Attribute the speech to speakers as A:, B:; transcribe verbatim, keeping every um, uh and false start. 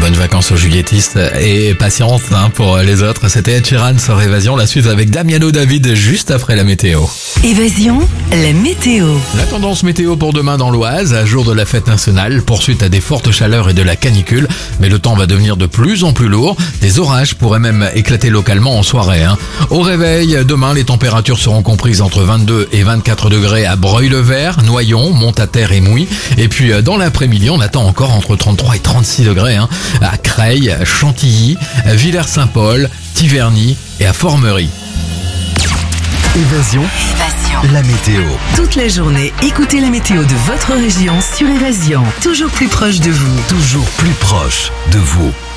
A: bonnes vacances aux juilletistes et patience hein, pour les autres. C'était Ed Sheeran sur Évasion, la suite avec Damiano David juste après la météo.
B: Évasion, la météo.
A: La tendance météo pour demain dans l'Oise, à jour de la fête nationale, poursuite à des fortes chaleurs et de la canicule, mais le temps va devenir de plus en plus lourd. Des orages pourraient même éclater localement en soirée. Hein. Au réveil, demain, les températures seront comprises entre vingt-deux et vingt-quatre degrés à Breuil-le-Vert, Noyon, Montaterre et Mouy. Et puis dans l'après-midi, on attend encore entre trente-trois et trente-six degrés hein, à Creil, Chantilly, Villers-Saint-Paul, Tiverny et à Formerie.
C: Évasion,
B: Évasion.
C: la météo.
B: Toute la journée, écoutez la météo de votre région sur Évasion. Toujours plus proche de vous.
C: Toujours plus proche de vous.